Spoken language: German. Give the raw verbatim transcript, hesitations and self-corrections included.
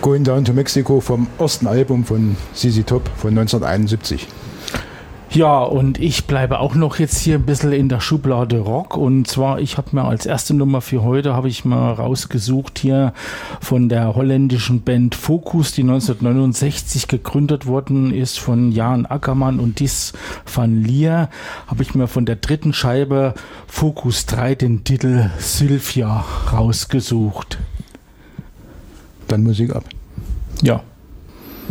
Going Down to Mexico vom ersten Album von Z Z Top von neunzehnhunderteinundsiebzig. Ja, und ich bleibe auch noch jetzt hier ein bisschen in der Schublade Rock. Und zwar, ich habe mir als erste Nummer für heute, habe ich mal rausgesucht hier von der holländischen Band Focus, die neunzehnhundertneunundsechzig gegründet worden ist von Jan Akkerman und Dis van Lier. Habe ich mir von der dritten Scheibe Focus drei den Titel Sylvia rausgesucht. Dann Musik ab. Ja.